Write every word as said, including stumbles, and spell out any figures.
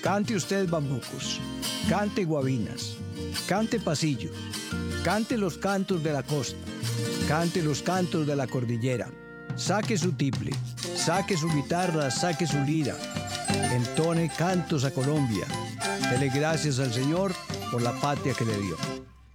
Cante usted bambucos, cante guabinas, cante pasillo, cante los cantos de la costa, cante los cantos de la cordillera, saque su tiple, saque su guitarra, saque su lira, entone cantos a Colombia, dele gracias al Señor por la patria que le dio.